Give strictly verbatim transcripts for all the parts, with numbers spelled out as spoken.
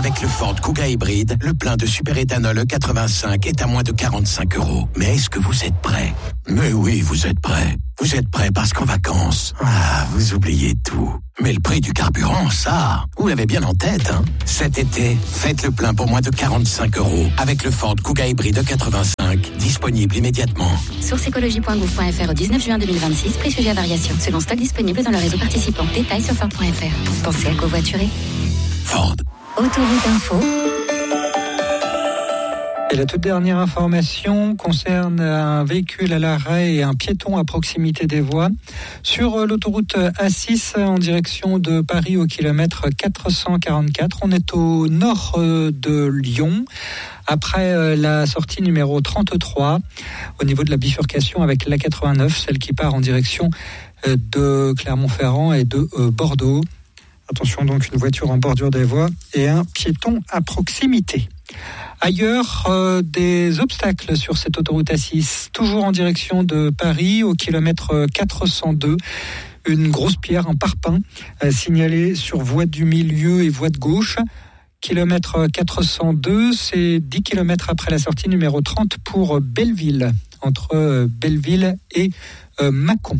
Avec le Ford Kuga hybride, le plein de superéthanol E quatre-vingt-cinq est à moins de quarante-cinq euros. Mais est-ce que vous êtes prêts ? Mais oui, vous êtes prêts. Vous êtes prêts parce qu'en vacances, ah, vous oubliez tout. Mais le prix du carburant, ça, vous l'avez bien en tête, hein ? Cet été, faites le plein pour moins de quarante-cinq euros avec le Ford Kuga hybride E quatre-vingt-cinq, disponible immédiatement. Source écologie point gouv point f r au dix-neuf juin deux mille vingt-six, prix sujet à variation, selon stock disponible dans le réseau participant. Détails sur Ford point f r. Pensez à covoiturer. Ford. Autoroute Info. Et la toute dernière information concerne un véhicule à l'arrêt et un piéton à proximité des voies. Sur l'autoroute A six en direction de Paris au kilomètre quatre cent quarante-quatre, on est au nord de Lyon, après la sortie numéro trente-trois, au niveau de la bifurcation avec l'A quatre-vingt-neuf, celle qui part en direction de Clermont-Ferrand et de Bordeaux. Attention donc, une voiture en bordure des voies et un piéton à proximité. Ailleurs, euh, des obstacles sur cette autoroute A six, toujours en direction de Paris, au kilomètre quatre cent deux. Une grosse pierre, un parpaing, euh, signalé sur voie du milieu et voie de gauche. Kilomètre quatre cent deux, c'est dix kilomètres après la sortie numéro trente pour Belleville, entre euh, Belleville et euh, Mâcon.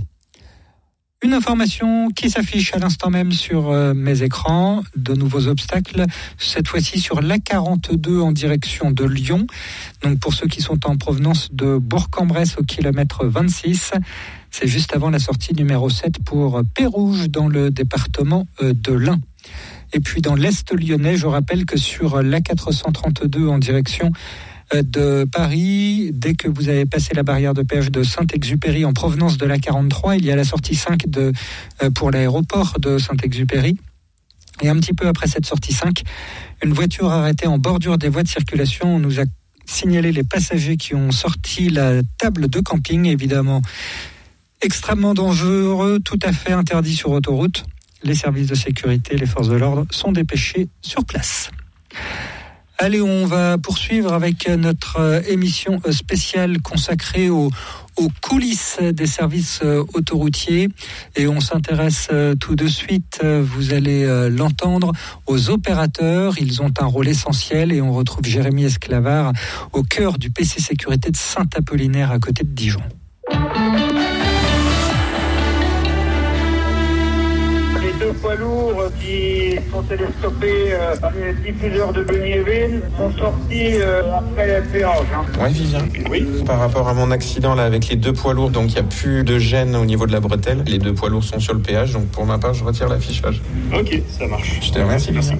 Une information qui s'affiche à l'instant même sur euh, mes écrans, de nouveaux obstacles, cette fois-ci sur l'A quarante-deux en direction de Lyon. Donc pour ceux qui sont en provenance de Bourg-en-Bresse au kilomètre vingt-six, c'est juste avant la sortie numéro sept pour Pérouges dans le département euh, de l'Ain. Et puis dans l'Est lyonnais, je rappelle que sur l'A quatre cent trente-deux en direction de Paris, dès que vous avez passé la barrière de péage de Saint-Exupéry en provenance de l'A quarante-trois, il y a la sortie cinq de, pour l'aéroport de Saint-Exupéry. Et un petit peu après cette sortie cinq, une voiture arrêtée en bordure des voies de circulation. On nous a signalé les passagers qui ont sorti la table de camping, évidemment extrêmement dangereux, tout à fait interdit sur autoroute. Les services de sécurité, les forces de l'ordre sont dépêchés sur place. Allez, on va poursuivre avec notre émission spéciale consacrée aux, aux coulisses des services autoroutiers. Et on s'intéresse tout de suite, vous allez l'entendre, aux opérateurs. Ils ont un rôle essentiel et on retrouve Jérémy Esclavard au cœur du P C Sécurité de Saint-Apollinaire à côté de Dijon. Deux poids lourds qui sont télescopés euh, par les diffuseurs de Begneville sont sortis euh, après le péage. Hein. Oui, Vivien. Oui. Par rapport à mon accident là avec les deux poids lourds, donc il n'y a plus de gêne au niveau de la bretelle. Les deux poids lourds sont sur le péage, donc pour ma part, je retire l'affichage. Ok, ça marche. Je te remercie. Merci.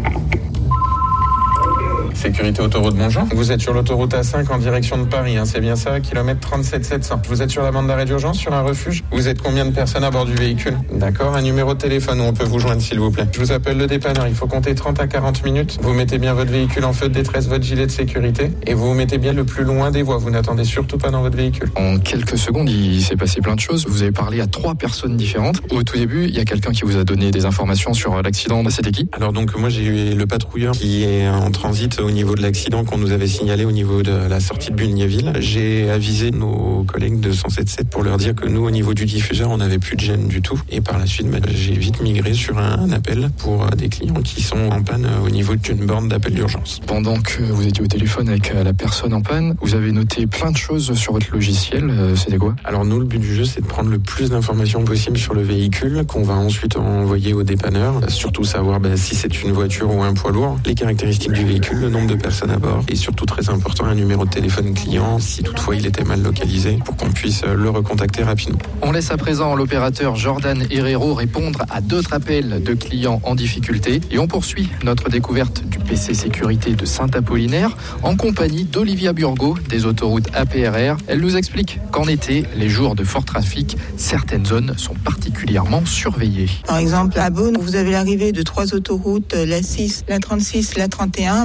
Sécurité autoroute, bonjour. Vous êtes sur l'autoroute A cinq en direction de Paris, hein, c'est bien ça, kilomètre trente-sept sept cents. Vous êtes sur la bande d'arrêt d'urgence, sur un refuge. Vous êtes combien de personnes à bord du véhicule ? D'accord, un numéro de téléphone où on peut vous joindre s'il vous plaît. Je vous appelle le dépanneur, il faut compter trente à quarante minutes. Vous mettez bien votre véhicule en feu de détresse, votre gilet de sécurité et vous vous mettez bien le plus loin des voies. Vous n'attendez surtout pas dans votre véhicule. En quelques secondes, il s'est passé plein de choses. Vous avez parlé à trois personnes différentes. Au tout début, il y a quelqu'un qui vous a donné des informations sur l'accident. C'était qui ? Alors donc moi j'ai eu le patrouilleur qui est en transit au niveau de l'accident qu'on nous avait signalé au niveau de la sortie de Bulgneville. J'ai avisé nos collègues de cent sept sept pour leur dire que nous, au niveau du diffuseur, on n'avait plus de gêne du tout. Et par la suite, bah, j'ai vite migré sur un appel pour des clients qui sont en panne au niveau d'une borne d'appel d'urgence. Pendant que vous étiez au téléphone avec la personne en panne, vous avez noté plein de choses sur votre logiciel. C'était quoi ? Alors nous, le but du jeu, c'est de prendre le plus d'informations possible sur le véhicule qu'on va ensuite envoyer au dépanneur. Surtout savoir bah, si c'est une voiture ou un poids lourd, les caractéristiques du véhicule, le nombre de personnes à bord. Et surtout, très important, un numéro de téléphone client, si toutefois il était mal localisé, pour qu'on puisse le recontacter rapidement. On laisse à présent l'opérateur Jordan Herrero répondre à d'autres appels de clients en difficulté. Et on poursuit notre découverte du P C Sécurité de Saint-Apollinaire en compagnie d'Olivia Burgot des autoroutes A P R R. Elle nous explique qu'en été, les jours de fort trafic, certaines zones sont particulièrement surveillées. Par exemple, à Beaune, vous avez l'arrivée de trois autoroutes, la six, la trente-six, la trente et un. À un moment donné,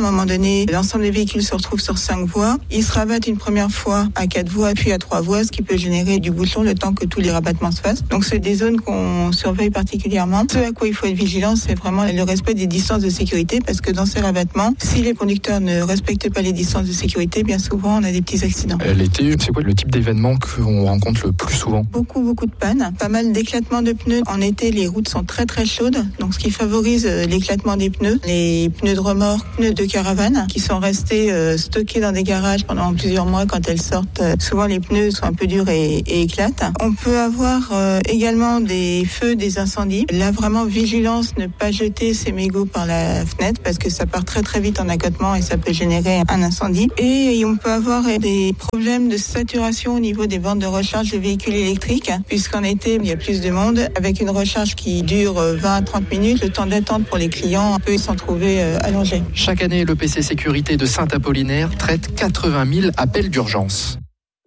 donné, l'ensemble des véhicules se retrouvent sur cinq voies. Ils se rabattent une première fois à quatre voies, puis à trois voies, ce qui peut générer du bouchon le temps que tous les rabattements se fassent. Donc c'est des zones qu'on surveille particulièrement. Ce à quoi il faut être vigilant, c'est vraiment le respect des distances de sécurité, parce que dans ces rabattements, si les conducteurs ne respectent pas les distances de sécurité, bien souvent on a des petits accidents. L'été, c'est quoi le type d'événement qu'on rencontre le plus souvent? Beaucoup, beaucoup de pannes, pas mal d'éclatements de pneus. En été, les routes sont très très chaudes, donc ce qui favorise l'éclatement des pneus. Les pneus de remorque, pneus de caravane, qui sont restés euh, stockés dans des garages pendant plusieurs mois. Quand elles sortent, euh, souvent les pneus sont un peu durs et, et éclatent. On peut avoir euh, également des feux, des incendies. Là, vraiment, vigilance, ne pas jeter ses mégots par la fenêtre, parce que ça part très très vite en accotement et ça peut générer un incendie. Et on peut avoir des problèmes de saturation au niveau des bornes de recharge de véhicules électriques, puisqu'en été, il y a plus de monde. Avec une recharge qui dure vingt à trente minutes, le temps d'attente pour les clients peut s'en trouver euh, allongé. Chaque année, le P C Sécurité de Saint-Apollinaire traite quatre-vingt mille appels d'urgence.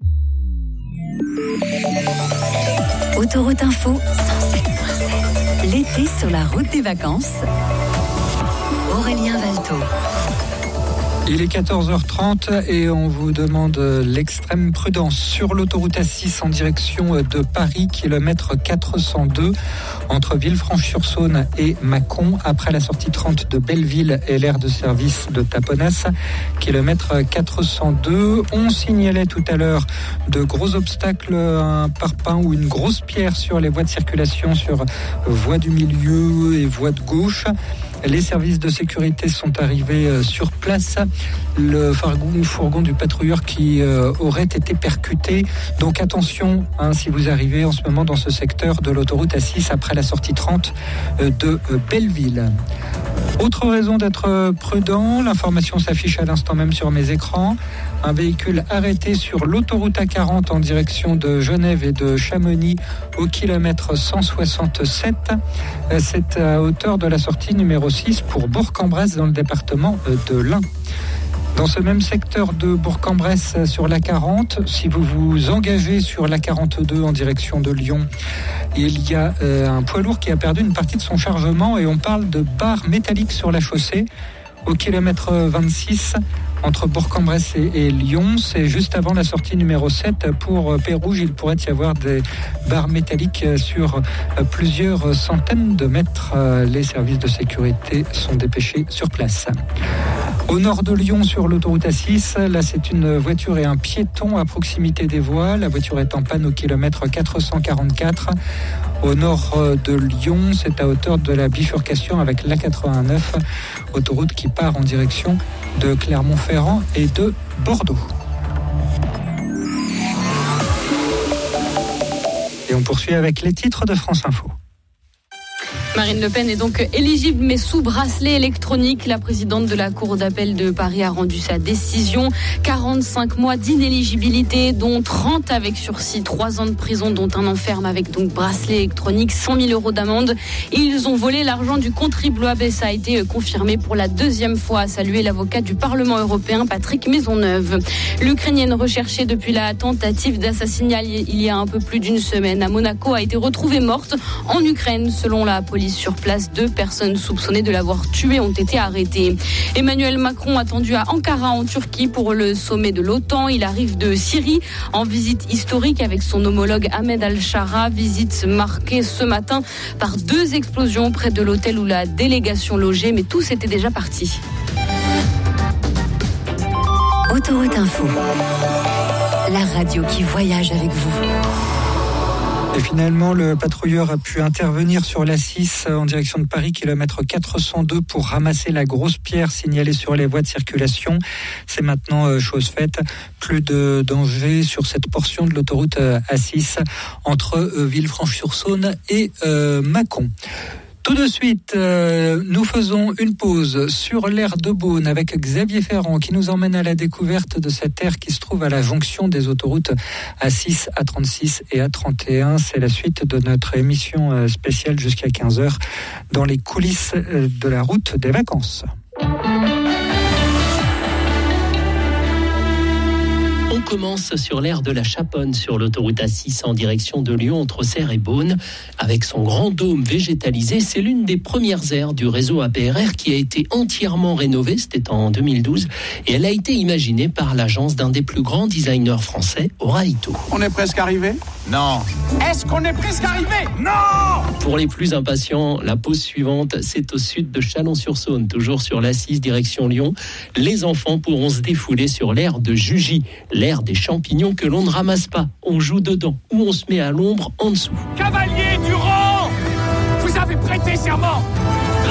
Autoroute Info, l'été sur la route des vacances. Aurélien Valto. Il est quatorze heures trente et on vous demande l'extrême prudence sur l'autoroute A six en direction de Paris, kilomètre quatre cent deux, entre Villefranche-sur-Saône et Mâcon, après la sortie trente de Belleville et l'aire de service de Taponnas, kilomètre quatre cent deux. On signalait tout à l'heure de gros obstacles, un parpaing ou une grosse pierre sur les voies de circulation, sur voie du milieu et voie de gauche. Les services de sécurité sont arrivés sur place. Le fourgon du patrouilleur qui euh, aurait été percuté. Donc attention hein, si vous arrivez en ce moment dans ce secteur de l'autoroute A six après la sortie trente euh, de euh, Belleville. Autre raison d'être prudent, l'information s'affiche à l'instant même sur mes écrans. Un véhicule arrêté sur l'autoroute A quarante en direction de Genève et de Chamonix au kilomètre cent soixante-sept. C'est à hauteur de la sortie numéro six pour Bourg-en-Bresse dans le département de l'Ain. Dans ce même secteur de Bourg-en-Bresse sur l'A quarante, si vous vous engagez sur l'A quarante-deux en direction de Lyon, il y a euh, un poids lourd qui a perdu une partie de son chargement et on parle de barres métalliques sur la chaussée au kilomètre vingt-six entre Bourg-en-Bresse et, et Lyon. C'est juste avant la sortie numéro sept pour Pérouge. Il pourrait y avoir des barres métalliques sur plusieurs centaines de mètres. Les services de sécurité sont dépêchés sur place. Au nord de Lyon, sur l'autoroute A six, là c'est une voiture et un piéton à proximité des voies. La voiture est en panne au kilomètre quatre cent quarante-quatre. Au nord de Lyon, c'est à hauteur de la bifurcation avec l'A quatre-vingt-neuf, autoroute qui part en direction de Clermont-Ferrand et de Bordeaux. Et on poursuit avec les titres de France Info. Marine Le Pen est donc éligible mais sous bracelet électronique. La présidente de la Cour d'appel de Paris a rendu sa décision. quarante-cinq mois d'inéligibilité, dont trente avec sursis, trois ans de prison, dont un an ferme avec donc bracelet électronique, cent mille euros d'amende. Ils ont volé l'argent du contribuable et ça a été confirmé pour la deuxième fois, a salué l'avocat du Parlement européen Patrick Maisonneuve. L'Ukrainienne recherchée depuis la tentative d'assassinat il y a un peu plus d'une semaine à Monaco a été retrouvée morte en Ukraine, selon la police sur place. Deux personnes soupçonnées de l'avoir tuée ont été arrêtées. Emmanuel Macron attendu à Ankara en Turquie pour le sommet de l'OTAN. Il arrive de Syrie en visite historique avec son homologue Ahmed Al-Shara. Visite marquée ce matin par deux explosions près de l'hôtel où la délégation logeait, mais tous étaient déjà partis. Autoroute Info, la radio qui voyage avec vous. Et finalement, le patrouilleur a pu intervenir sur l'A six en direction de Paris, kilomètre quatre cent deux, pour ramasser la grosse pierre signalée sur les voies de circulation. C'est maintenant chose faite. Plus de danger sur cette portion de l'autoroute A six entre Villefranche-sur-Saône et euh, Mâcon. Tout de suite, euh, nous faisons une pause sur l'aire de Beaune avec Xavier Ferrand qui nous emmène à la découverte de cette aire qui se trouve à la jonction des autoroutes A six, A trente-six et A trente et un. C'est la suite de notre émission spéciale jusqu'à quinze heures dans les coulisses de la route des vacances. On commence sur l'aire de la Chaponne, sur l'autoroute A six en direction de Lyon, entre Serres et Beaune. Avec son grand dôme végétalisé, c'est l'une des premières aires du réseau A P R R qui a été entièrement rénovée, c'était en deux mille douze, et elle a été imaginée par l'agence d'un des plus grands designers français, Oraito. On est presque arrivé ? Non. Est-ce qu'on est presque arrivé ? Non ! Pour les plus impatients, la pause suivante, c'est au sud de Chalon-sur-Saône, toujours sur l'A six direction Lyon. Les enfants pourront se défouler sur l'aire de Jugy, l'aire des champignons que l'on ne ramasse pas, on joue dedans ou on se met à l'ombre en dessous. Cavalier du rang ! Vous avez prêté serment ! Respectez-le !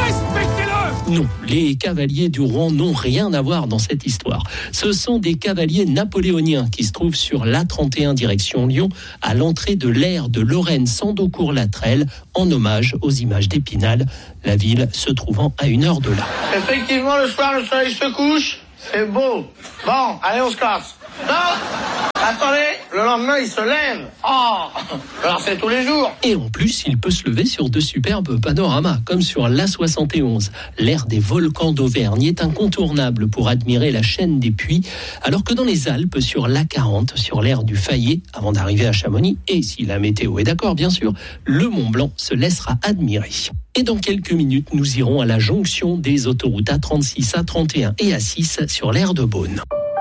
Non, les cavaliers du Rouen n'ont rien à voir dans cette histoire. Ce sont des cavaliers napoléoniens qui se trouvent sur l'A trente et un direction Lyon, à l'entrée de l'aire de Lorraine-Sandocourt-Latrelle, en hommage aux images d'Épinal, la ville se trouvant à une heure de là. Effectivement, le soir, le soleil se couche, c'est beau. Bon, allez, on se casse. Non ! Attendez, le lendemain, il se lève. Oh, alors c'est tous les jours. Et en plus, il peut se lever sur de superbes panoramas, comme sur l'A soixante et onze. L'aire des volcans d'Auvergne est incontournable pour admirer la chaîne des Puys, alors que dans les Alpes, sur l'A quarante, sur l'aire du Fayet, avant d'arriver à Chamonix, et si la météo est d'accord, bien sûr, le Mont Blanc se laissera admirer. Et dans quelques minutes, nous irons à la jonction des autoroutes A trente-six, A trente et un et A six sur l'aire de Beaune.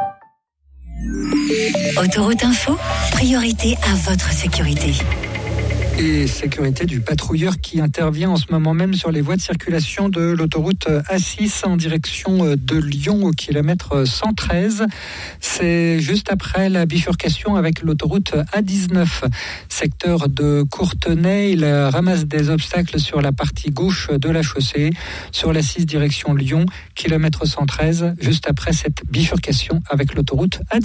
Autoroute Info, priorité à votre sécurité. Et sécurité du patrouilleur qui intervient en ce moment même sur les voies de circulation de l'autoroute A six en direction de Lyon au kilomètre cent treize. C'est juste après la bifurcation avec l'autoroute A dix-neuf, secteur de Courtenay. Il ramasse des obstacles sur la partie gauche de la chaussée, sur l'A six direction Lyon, kilomètre cent treize, juste après cette bifurcation avec l'autoroute A dix-neuf.